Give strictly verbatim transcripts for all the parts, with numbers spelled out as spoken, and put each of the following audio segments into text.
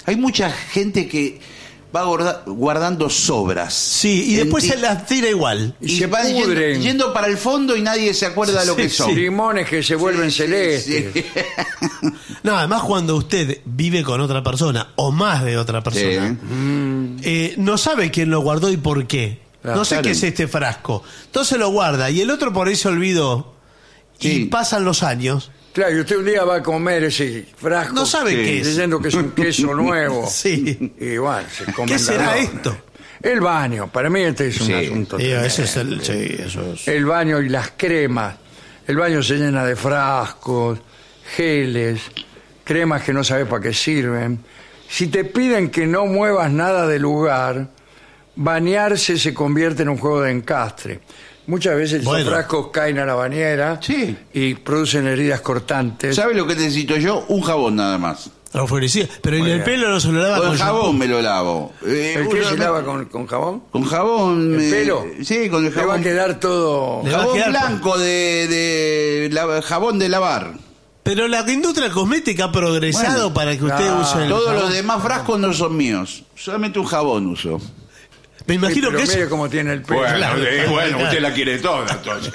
Hay mucha gente que va guarda, guardando sobras. Sí, y después en, se las tira igual. Y, y se van yendo, yendo para el fondo y nadie se acuerda de lo Sí, que son. sí. Limones que se vuelven Sí, celestes. sí, sí. No, además cuando usted vive con otra persona o más de otra persona, Sí. eh, no sabe quién lo guardó y por qué. Claro. No sé qué es este frasco. Entonces lo guarda y el otro por ahí se olvidó y Sí. pasan los años. Claro, y usted un día va a comer ese frasco. No sabe Sí. qué es. Diciendo que es un queso nuevo. Sí. Y bueno, se come ¿Qué la será ropa. esto? El baño. Para mí este es un Sí. asunto. Eh, ese es tremendo. el, sí, eso es. El baño y las cremas. El baño se llena de frascos, geles, cremas que no sabes para qué sirven. Si te piden que no muevas nada del lugar, bañarse se convierte en un juego de encastre. Muchas veces Bueno. esos frascos caen a la bañera Sí. y producen heridas cortantes. ¿Sabe lo que necesito yo? Un jabón nada más. Lo florecía. Pero en Muy el bien. pelo no se lo lava Con con jabón shampoo. me lo lavo. Eh, ¿El qué uno- se lava con, con jabón? Con jabón. ¿El eh, pelo? Sí, con el Le va a jabón. quedar todo... Le va a Jabón quedar- blanco de, de la- jabón de lavar. Pero la industria cosmética ha progresado Bueno, para que usted claro. use el Todos jabón. los demás frascos no son míos. Solamente un jabón uso. Me Sí, imagino pero que mire eso... cómo tiene el pelo. Bueno, eh, bueno, usted la quiere toda, entonces.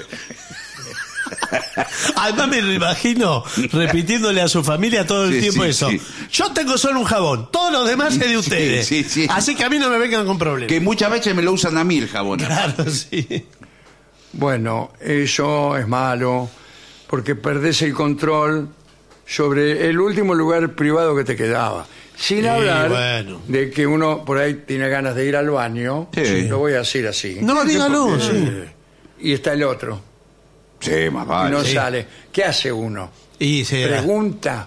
Además me lo imagino repitiéndole a su familia todo el Sí, tiempo sí, eso. sí. Yo tengo solo un jabón, todos los demás es de ustedes. sí, sí. Así que a mí no me vengan con problemas. Que muchas veces me lo usan a mí el jabón. Claro, sí. Bueno, eso es malo porque perdés el control sobre el último lugar privado que te quedaba. Sin Sí, hablar bueno. de que uno por ahí tiene ganas de ir al baño. Sí. Lo voy a decir así. No, dígalo, porque- sí. Y está el otro. Sí, más y vale. no sí. sale. ¿Qué hace uno? Y se Pregunta.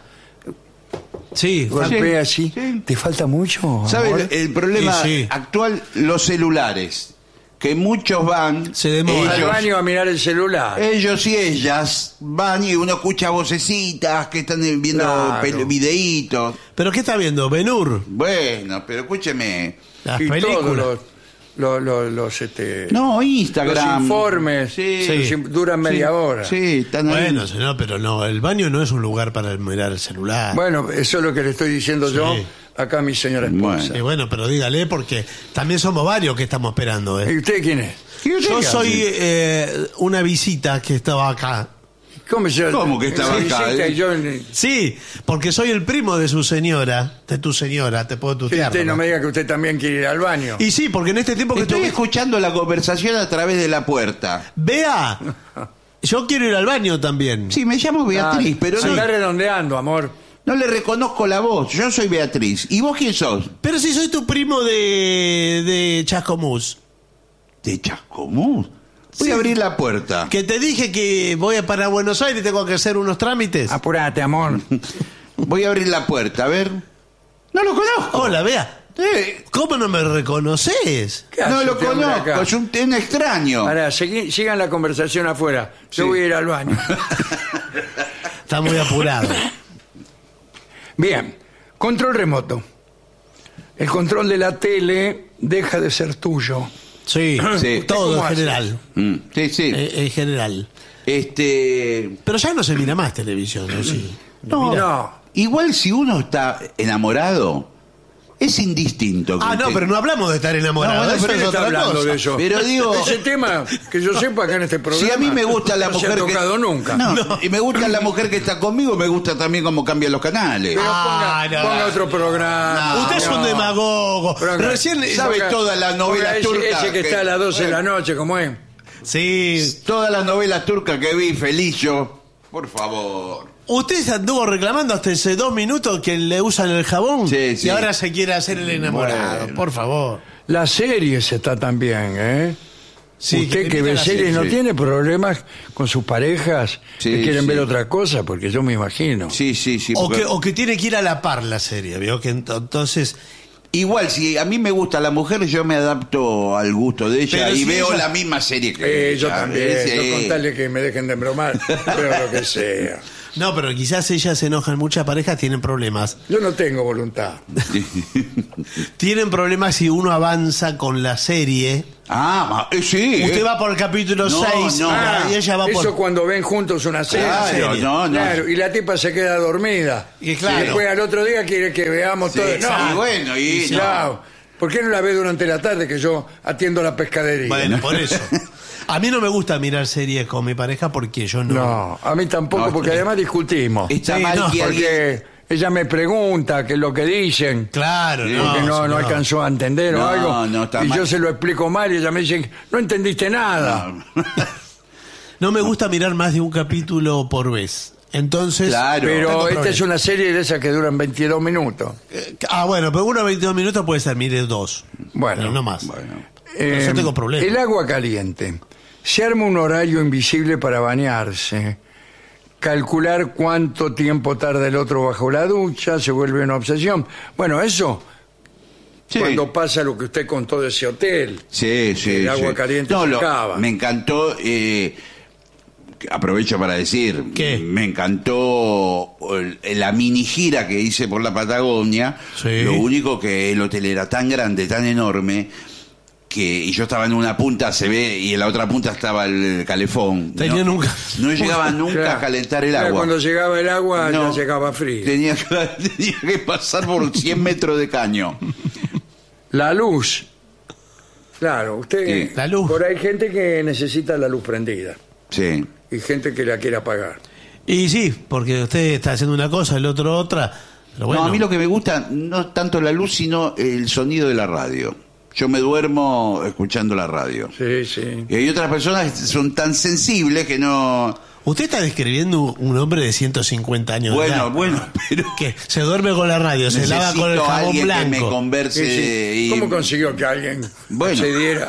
Sí, Golpea así. sí. ¿Te falta mucho? ¿Sabe amor? el, el problema Sí, sí. actual? Los celulares. Que muchos van. Se demoran. Al Ellos, baño a mirar el celular. ellos y ellas van y uno escucha vocecitas que están viendo Claro. pel- videitos. ¿Pero qué está viendo? ¿Ben-Hur? Bueno, pero escúcheme. Las y todos películas. los, los, los, los, este, No, los Instagram. informes Sí. los in- duran media Sí, hora. Sí, están ahí. Bueno, señor, pero no, el baño no es un lugar para mirar el celular. Bueno, eso es lo que le estoy diciendo Sí. yo acá a mi señora esposa. Y bueno, pero dígale porque también somos varios que estamos esperando. ¿eh? ¿Y usted quién es? ¿Qué Yo diga? soy eh, una visita que estaba acá. ¿Cómo, se llama? ¿Cómo que estaba Sí, acá, sí, eh? que yo, sí, Sí, porque soy el primo de su señora, de tu señora, te puedo tutear. usted no ¿no? me diga que usted también quiere ir al baño. Y sí, porque en este tiempo que Estoy estoy... escuchando la conversación a través de la puerta. Vea, yo quiero ir al baño también. Sí, me llamo Beatriz, Ah, pero se no, está redondeando, amor. no le reconozco la voz. Yo soy Beatriz. ¿Y vos quién sos? Pero si soy tu primo de, de Chascomús. De Chascomús. Voy Sí. a abrir la puerta. Que te dije que voy a para Buenos Aires y tengo que hacer unos trámites. Apurate, amor. Voy a abrir la puerta, a ver. No lo conozco. Hola, vea. Eh, ¿Cómo no me reconoces? ¿Qué hace no lo este hombre conozco, acá? es un, un extraño. Ahora, segui- sigan la conversación afuera. Yo Sí. voy a ir al baño. Está muy apurado. Bien, control remoto. El control de la tele deja de ser tuyo. Sí, Sí. todo ¿Cómo en hace? general. Mm, sí, sí. Eh, en general. Este. Pero ya no se mira más televisión, ¿no? Sí. No, No. igual si uno está enamorado, es indistinto. que Ah, no, usted- pero no hablamos de estar enamorado. No, bueno, eso pero es ¿Quién está otra hablando cosa. de eso? Pero digo- Ese tema, que yo sepa acá en este programa. Si a mí me gusta la no mujer se ha que tocado nunca. No, No. y me gusta la mujer que está conmigo, me gusta también cómo cambian los canales. Pero ponga, Ah, no. ponga otro programa. Usted es un No. demagogo. Ponga- Recién sabe ponga- todas las novelas ponga ese, turcas Ese que, que- está a las doce de la noche, ¿cómo es? Sí. Todas las novelas turcas que vi, feliz yo. Por favor. Usted anduvo reclamando hasta hace dos minutos que le usan el jabón. Sí, sí. Y ahora se quiere hacer el enamorado. Bueno. Por favor. Las series está también, ¿eh? Sí, Usted que que ve mira la series serie, no sí. tiene problemas con sus parejas Sí, que quieren sí. ver otra cosa, porque yo me imagino. Sí, sí, sí. O porque- que, o que tiene que ir a la par la serie, ¿vio? Que ent- entonces... Igual, si a mí me gusta la mujer, yo me adapto al gusto de ella Pero y si veo ella- la misma serie que Eh, yo ella. también, Eh, yo sí. con tal de que me dejen de embromar, pero lo que sea. No, pero quizás ellas se enojan, muchas parejas tienen problemas. Yo no tengo voluntad. Tienen problemas si uno avanza con la serie. Ah, eh, sí. Usted eh. va por el capítulo No, seis no. y ella va Eso por... cuando ven juntos una serie. Claro, serie. no, no. Claro, y la tipa se queda dormida. Y claro. después al otro día quiere que veamos Sí, todo. sí, No, bueno, y no. claro. ¿Por qué no la ve durante la tarde que yo atiendo la pescadería? Bueno, por eso. A mí no me gusta mirar series con mi pareja porque yo no... No, a mí tampoco, No, porque eh, además discutimos. Está Sí, mal no, que alguien... Porque ella me pregunta qué es lo que dicen. Claro, no. Porque no, no señor. alcanzó a entender o No, algo. no, está y mal. yo se lo explico mal y ella me dice, no entendiste nada. No me gusta mirar más de un capítulo por vez. Entonces... Claro. Pero tengo esta problemas. es una serie de esas que duran veintidós minutos. Eh, Ah, bueno, pero uno a veintidós minutos puede ser, mire, dos. Bueno. Pero no más. Bueno. Pero yo tengo problemas. El agua caliente. Se arma un horario invisible para bañarse. Calcular cuánto tiempo tarda el otro bajo la ducha se vuelve una obsesión. Bueno, eso Sí. cuando pasa lo que usted contó de ese hotel. Sí, sí. El agua sí. caliente No, se lo- acaba. Me encantó. eh, aprovecho para decir. ¿Qué? Me encantó el- la mini gira que hice por la Patagonia. Sí. Lo único que el hotel era tan grande, tan enorme. Que, y yo estaba en una punta, se ve, y en la otra punta estaba el calefón. Tenía no, nunca- no llegaba nunca Claro. a calentar el Claro, agua. Cuando llegaba el agua No. ya llegaba frío. Tenía, que- tenía que pasar por cien metros de caño. La luz. Claro, usted... Sí. La luz. Por ahí hay gente que necesita la luz prendida. Sí. Y gente que la quiere apagar. Y sí, porque usted está haciendo una cosa, el otro otra. Pero bueno. No, a mí lo que me gusta no tanto la luz, sino el sonido de la radio. Yo me duermo escuchando la radio. Sí, sí. Y hay otras personas que son tan sensibles que no... Usted está describiendo un hombre de ciento cincuenta años de Bueno, edad. bueno, pero... Que se duerme con la radio, se lava con el necesito a jabón alguien blanco. que me converse. Sí, sí. y- ¿Cómo consiguió que alguien Bueno. se diera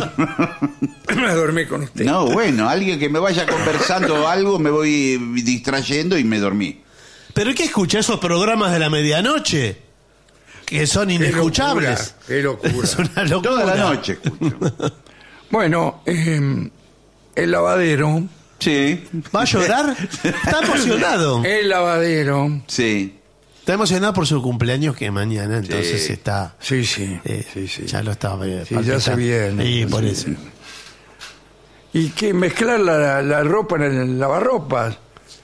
a dormir con usted? No, bueno, alguien que me vaya conversando algo, me voy distrayendo y me dormí. ¿Pero qué escucha esos programas de la medianoche? Que son Qué inescuchables. locura, qué locura. Es una locura. Toda la noche escucho. Bueno, eh, el lavadero, Sí, ¿Va a llorar? Está emocionado. el lavadero, sí. Está emocionado por su cumpleaños que es mañana, entonces Sí. está... sí, sí, eh, sí, sí. Ya lo estaba... eh, Sí, ya se viene. Y Ya por se eso. viene. Y que mezclar la, la ropa en el lavarropas.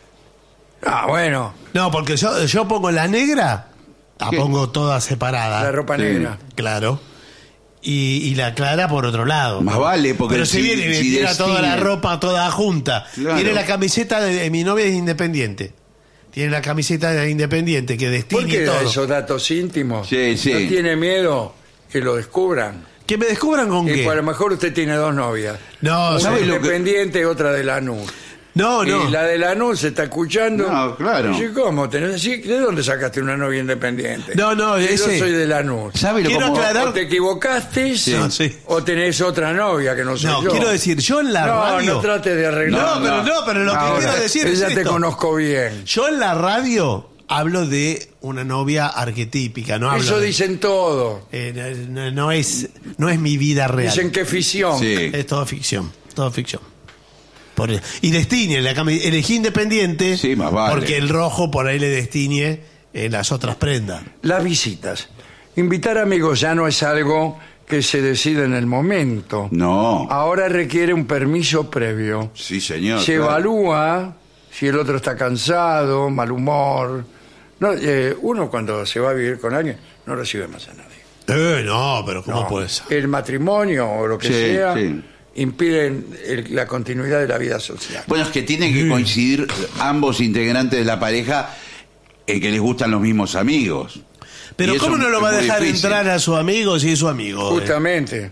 Ah, bueno, No, porque yo, yo pongo la negra, la ¿Qué? pongo toda separada. la ropa Sí. negra. Claro. Y, y la clara por otro lado. Más vale, porque Pero si- si viene y me si tira destine- toda la ropa toda junta. Claro. Tiene la camiseta de, de mi novia es independiente. Tiene la camiseta de independiente que ¿Por destine qué da todo. esos datos íntimos? Sí, sí. ¿No tiene miedo que lo descubran? Que me descubran con Y qué. pues, a lo mejor usted tiene dos novias. No, Una ¿sabe lo que- independiente y otra de Lanús. No, no. Y la de Lanús se está escuchando. No, claro. Y dice, ¿cómo? ¿Tenés así? ¿De dónde sacaste una novia independiente? No, no, Y ese- Yo soy de Lanús. ¿Sabe lo Quiero como- aclarar- O te equivocaste No, sí. o tenés otra novia que no soy No, yo. quiero decir, yo en la no, radio. no trate de arreglar. No, pero no, pero lo que Ahora, quiero decir es ella te esto. conozco bien. Yo en la radio hablo de una novia arquetípica, no hablo Eso de- dicen todo. eh, no, no es no es mi vida real. Dicen que es ficción. Sí. Es todo ficción, todo ficción. Por eso. Y destine, la cami- elegí independiente Sí, más vale. porque el rojo por ahí le destine en las otras prendas. Las visitas. Invitar amigos ya no es algo que se decide en el momento. No. Ahora requiere un permiso previo. Sí, señor. Se claro. evalúa si el otro está cansado, mal humor. No, eh, uno cuando se va a vivir con alguien no recibe más a nadie. Eh, no, pero ¿cómo No. puede ser? El matrimonio o lo que Sí, sea sí. impiden el- la continuidad de la vida social. Bueno, es que tienen que coincidir ambos integrantes de la pareja en que les gustan los mismos amigos. Pero Y eso ¿cómo no lo es va a muy dejar difícil. entrar a su amigo si es su amigo? eh? Justamente.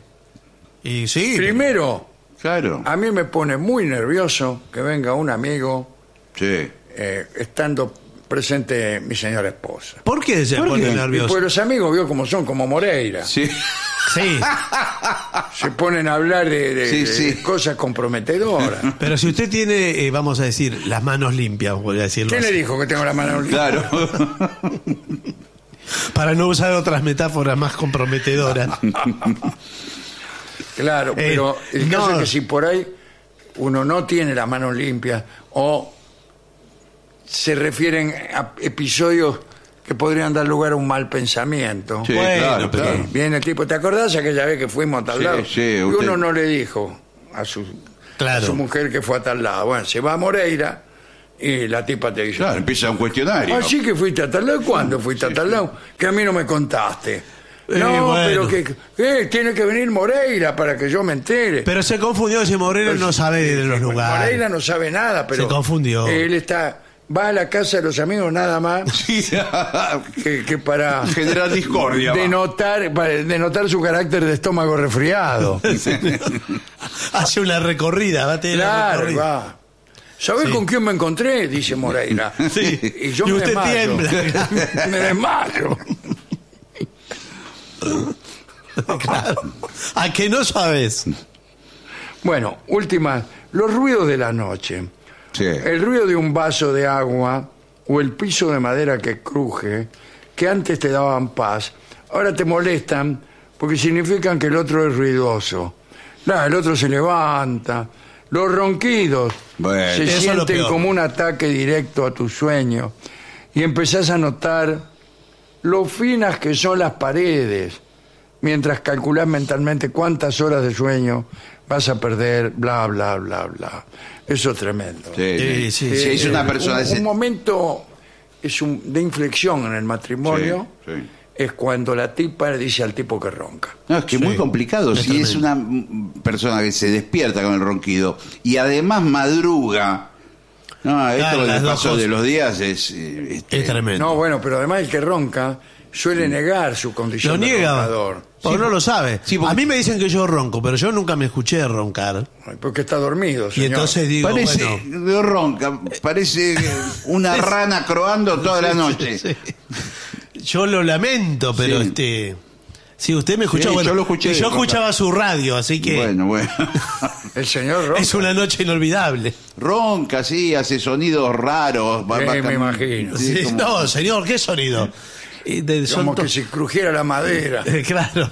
Y sí. Primero, Claro. a mí me pone muy nervioso que venga un amigo Sí. eh, estando presente mi señora esposa. ¿Por qué se ¿Por pone qué? Y nervioso? pues los amigos, vio como son, como Moreira. Sí. Sí. Se ponen a hablar de, de- Sí, de sí. cosas comprometedoras. Pero si usted tiene, eh, vamos a decir, las manos limpias, voy a decirlo ¿Quién le así, dijo que tengo la mano limpia? Claro. para no usar otras metáforas más comprometedoras. Claro, Eh, pero el caso no. es que si por ahí uno no tiene las manos limpias o se refieren a episodios que podrían dar lugar a un mal pensamiento. Sí, Bueno, claro, pero- claro. Viene el tipo, ¿te acordás aquella vez que fuimos a tal Sí, lado? sí, y usted- uno no le dijo a su, Claro. a su mujer que fue a tal lado. Bueno, se va a Moreira y la tipa te dice, Claro, empieza un cuestionario. ¿ah, sí que fuiste a tal lado? ¿Cuándo fuiste a tal lado? Que a mí no me contaste. Eh, no, bueno. pero que eh, tiene que venir Moreira para que yo me entere. Pero se confundió si Moreira no sabe de los lugares. Moreira no sabe nada, pero Se confundió. él está, va a la casa de los amigos nada más que, que para Generar discordia. va. denotar, para denotar su carácter de estómago resfriado. Hace una recorrida, va a tener una Claro, recorrida. va. ¿Sabés Sí. con quién me encontré? Dice Moreira. Sí. Y yo Y me usted desmayo. tiembla. me desmayo. Claro. ¿A que no sabes? Bueno, última, los ruidos de la noche. Sí. El ruido de un vaso de agua o el piso de madera que cruje, que antes te daban paz, ahora te molestan porque significan que el otro es ruidoso. Nah, el otro se levanta. Los ronquidos Bueno. se Eso es lo sienten peor. como un ataque directo a tu sueño y empezás a notar lo finas que son las paredes mientras calculás mentalmente cuántas horas de sueño vas a perder, bla, bla, bla, bla. Eso es tremendo. Sí, Sí, sí. sí, Sí, sí. es una persona un, de ese- un momento es un, de inflexión en el matrimonio Sí, sí. es cuando la tipa le dice al tipo que ronca. No, es que es Sí, muy complicado. es Si es tremendo. una mm, persona que se despierta con el ronquido y además madruga. No, esto Claro, con las el dos paso cosas. de los días es. eh, este, Es tremendo. No, bueno, pero además el que ronca suele negar su condición Lo de niega. roncador. Porque no lo sabe. Sí, porque- A mí me dicen que yo ronco, pero yo nunca me escuché roncar. Ay, porque está dormido, Y señor. entonces digo, Parece, bueno. no ronca, parece una rana croando toda la noche. Sí. Yo lo lamento, pero Sí. este. Si usted me escuchó, Sí, bueno, yo lo escuché y yo de escuchaba su radio, así que Bueno, bueno. El señor ronca. es una noche inolvidable. Ronca, sí, hace sonidos raros. va- Sí, va me cam- imagino. sí, Sí, como- No, señor, ¿qué sonido? Y de- son Como to- que si crujiera la madera. Eh, claro.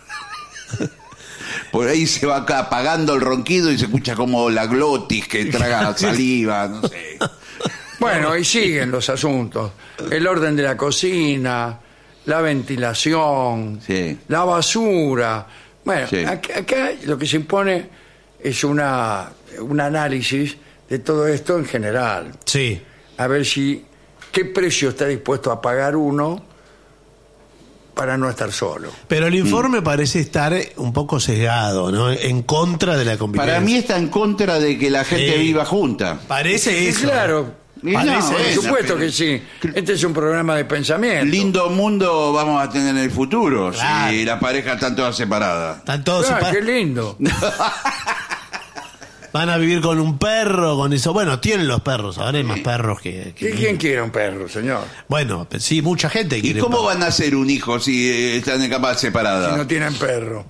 Por ahí se va acá apagando el ronquido y se escucha como la glotis que traga saliva, no sé. Bueno, y siguen los asuntos. El orden de la cocina, la ventilación, Sí. la basura. Bueno, Sí. acá, acá lo que se impone es una, un análisis de todo esto en general. Sí. A ver si qué precio está dispuesto a pagar uno para no estar solo. Pero el Mm. informe parece estar un poco sesgado, ¿no? En contra de la convivencia. Para mí está en contra de que la gente Sí. viva junta. Parece Y eso. claro, Y Parece no, eso. por bueno, supuesto pero- que sí. Este es un programa de pensamiento. Lindo mundo vamos a tener en el futuro Claro. si las parejas están todas separadas. Están todos Ah, separ- qué lindo. Van a vivir con un perro, con eso. Bueno, tienen los perros. Ahora hay más perros que. que ¿Y quién quiere un perro, señor? Bueno, pues sí, mucha gente ¿Y quiere. cómo perros. van a ser un hijo si eh, están en camas Si separadas? no tienen perro.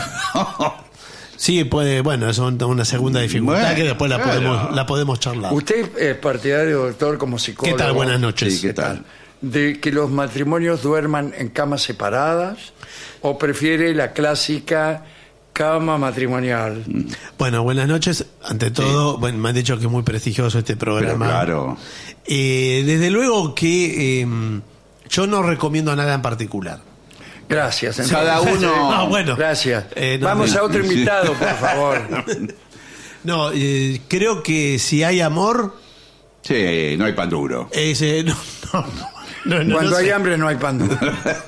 Sí, puede. Bueno, es un- una segunda dificultad Bueno, que después la claro. podemos, la podemos charlar. ¿Usted es partidario, doctor, como psicólogo? ¿Qué tal? Buenas noches. Sí, ¿qué tal? ¿De que los matrimonios duerman en camas separadas? ¿O prefiere la clásica cama matrimonial? Bueno, buenas noches. Ante todo, bueno, me han dicho que es muy prestigioso este Pero programa. claro. Eh, desde luego que eh, yo no recomiendo nada en particular. Gracias. entonces. Cada uno- Ah, bueno. Gracias. Eh, no, Vamos no. a otro invitado, por favor. No, eh, creo que si hay amor, Sí, no hay pan duro. es, eh, no, no, no, no, Cuando no hay sé. hambre no hay pan duro.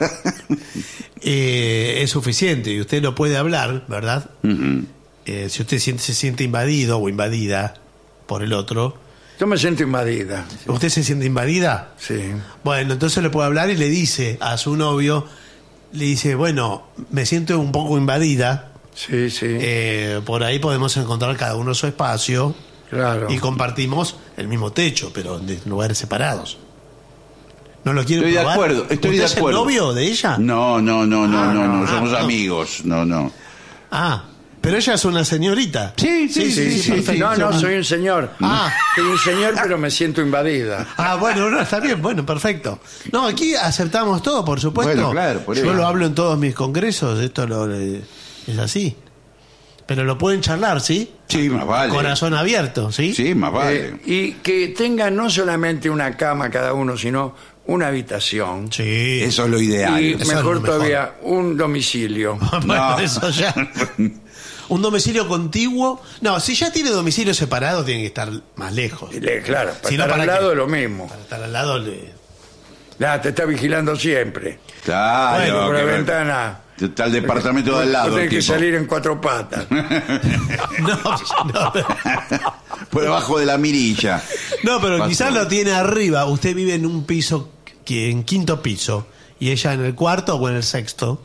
Eh, es suficiente y usted no puede hablar, ¿verdad? Ujú. Eh, si usted siente- se siente invadido o invadida por el otro, Yo me siento invadida. ¿usted se siente invadida? Sí. Bueno, entonces le puede hablar y le dice a su novio, le dice, bueno, me siento un poco invadida, Sí, sí. eh, por ahí podemos encontrar cada uno su espacio claro. y compartimos el mismo techo, pero en lugares separados. ¿No lo quiere Estoy de probar? acuerdo, estoy ¿Usted de es el acuerdo. novio de ella? No, no, no, no, Ah, no, no, no, ah, somos no. amigos, no, no. Ah, pero ella es una señorita. Sí, sí, sí, sí, perfecto. sí. No, no, soy un señor. Ah. Soy un señor, pero me siento invadida. Ah, bueno, no, está bien, bueno, perfecto. No, aquí aceptamos todo, por supuesto. Bueno, claro, por Yo eso. lo hablo en todos mis congresos, esto lo, eh, es así. Pero lo pueden charlar, ¿sí? Sí, más vale. Corazón abierto, ¿sí? Sí, más vale. Eh, y que tengan no solamente una cama cada uno, sino una habitación. Sí. Eso es lo ideal. Y Eso es mejor lo mejor. todavía, un domicilio. Bueno, No. eso ya. Un domicilio contiguo. No, si ya tiene domicilio separado, tiene que estar más lejos. Y le- Claro, para Si no, estar ¿para al lado qué? es lo mismo. Para estar al lado le... La, te está vigilando siempre. Claro. Bueno, por la que- ventana. Está el departamento de al lado. Vos tenés el que tipo. salir en cuatro patas. No, no, pero, Por debajo de la mirilla. no, pero Pasó. quizás lo tiene arriba. Usted vive en un piso, que en quinto piso, y ella en el cuarto o en el sexto.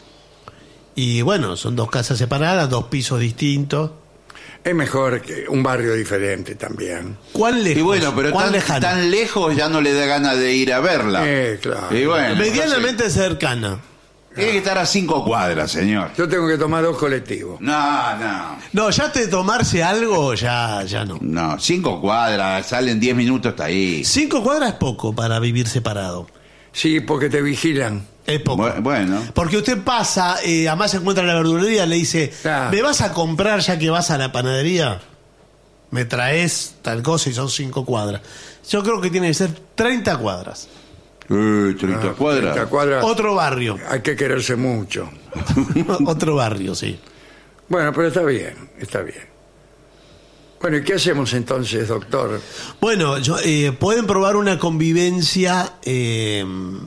Y bueno, son dos casas separadas, dos pisos distintos. Es mejor que un barrio diferente también. ¿Cuán lejos? Y bueno, pero ¿Cuán tan, lejano? tan lejos ya no le da ganas de ir a verla. Eh, claro. Y bueno, Medianamente cercana. tiene que estar a cinco cuadras, señor. Yo tengo que tomar dos colectivos. No, no. No, ya te tomarse algo, ya, ya no. No, cinco cuadras, salen diez minutos, está ahí. Cinco cuadras es poco para vivir separado. Sí, porque te vigilan. Es poco. Bu- Bueno. Porque usted pasa, eh, además se encuentra en la verdulería, le dice, Claro. ¿me vas a comprar ya que vas a la panadería? ¿Me traes tal cosa? Y son cinco cuadras. Yo creo que tiene que ser treinta cuadras. Eh, treinta Ah, cuadras. treinta cuadras. Otro barrio. Hay que quererse mucho. Otro barrio, sí. Bueno, pero está bien, está bien. Bueno, ¿y qué hacemos entonces, doctor? Bueno, yo, eh, pueden probar una convivencia eh,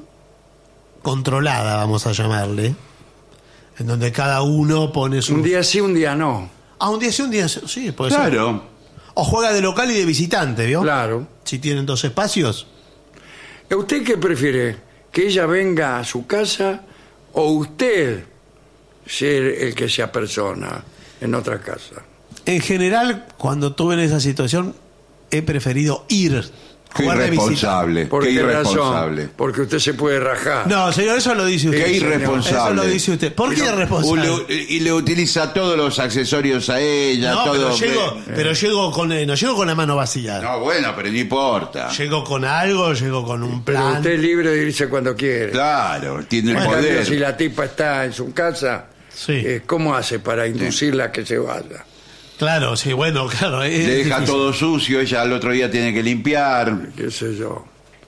controlada, vamos a llamarle, en donde cada uno pone su... Un día sí, un día no. Ah, un día sí, un día sí, sí, puede ser. Claro. O juega de local y de visitante, ¿vio? Claro. Si tienen dos espacios. ¿Usted qué prefiere? ¿Que ella venga a su casa o usted ser el que se apersona en otra casa? En general, cuando estuve en esa situación, he preferido ir. Qué jugar de irresponsable. ¿Por Qué qué irresponsable. razón? Porque usted se puede rajar. visitante. No, señor, eso lo dice usted. Qué señor. irresponsable. Eso lo dice usted. ¿Por qué Y no- irresponsable? U- le- y le utiliza todos los accesorios a ella, No, todo. pero llego, que- pero llego con, eh, no llego con la mano vacía. No, bueno, pero no importa. Llego con algo, llego con un Pero plan. usted es libre de irse cuando quiere. Claro, tiene el En cambio, poder. si la tipa está en su casa, Sí. eh, ¿cómo hace para inducirla a que se vaya? Claro, sí, bueno, claro. es Le deja difícil. todo sucio, ella al otro día tiene que limpiar. ¿Qué sé yo?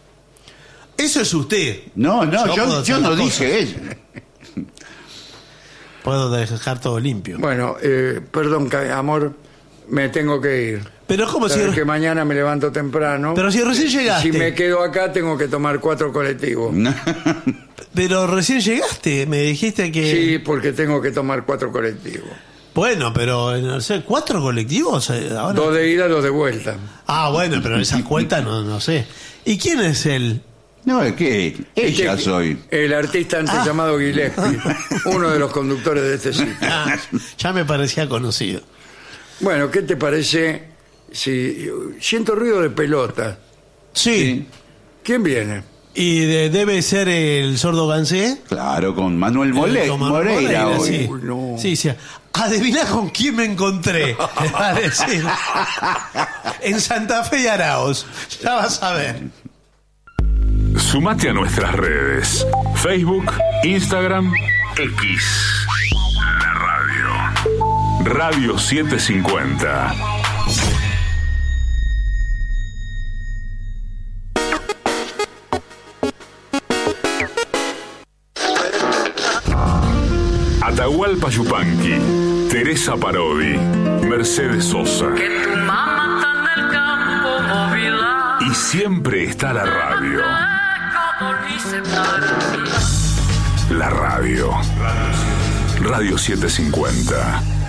Eso es usted. No, no, Yo yo, puedo yo hacer no las dije ella. Puedo dejar todo limpio. Bueno, eh, perdón, ca- amor, me tengo que ir. Pero ¿cómo si... Sabes que mañana me levanto temprano. Pero si recién Y llegaste. Si me quedo acá, tengo que tomar cuatro colectivos. Pero recién llegaste, me dijiste que... Sí, porque tengo que tomar cuatro colectivos. Bueno, pero no sé, ¿cuatro colectivos? Eh, ahora- Dos de ida, dos de vuelta. Ah, bueno, pero esa cuenta no, no sé. ¿Y quién es él? No, es que ella Este- soy. El artista antes Ah. llamado Gillespie, uno de los conductores de este sitio. Ah, ya me parecía conocido. Bueno, ¿qué te parece si siento ruido de pelota? Sí. ¿Quién viene? ¿Y de- debe ser el sordo Gansé? Claro, con Manuel Mole- Eh, con Moreira, Moreira, hoy. sí. Uy, no. Sí, sí. Adivina con quién me encontré. Le va a decir. En Santa Fe y Araos. Ya vas a ver. Sumate a nuestras redes. Facebook, Instagram, X. La radio. Radio setecientos cincuenta. Atahualpa Yupanqui, Teresa Parodi, Mercedes Sosa. Que tu mamá está en el campo móvil. Y siempre está la radio. La radio. Radio setecientos cincuenta.